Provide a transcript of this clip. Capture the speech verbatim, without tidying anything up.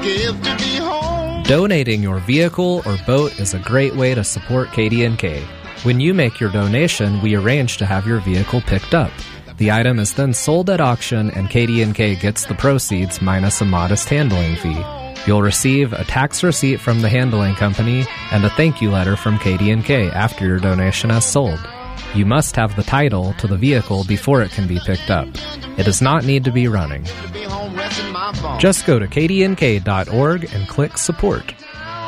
give to be home. Donating your vehicle or boat is a great way to support K D and K. When you make your donation, we arrange to have your vehicle picked up. The item is then sold at auction, and K D and K gets the proceeds minus a modest handling fee. You'll receive a tax receipt from the handling company and a thank you letter from K D and K after your donation has sold. You must have the title to the vehicle before it can be picked up. It does not need to be running. Just go to K D N K dot org and click support.